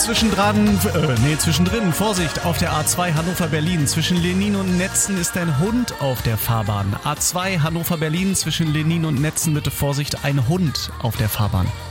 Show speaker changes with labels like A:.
A: Zwischendrin, Vorsicht, auf der A2 Hannover-Berlin. Zwischen Lenin und Netzen ist ein Hund auf der Fahrbahn. A2 Hannover-Berlin, zwischen Lenin und Netzen bitte Vorsicht, ein Hund auf der Fahrbahn.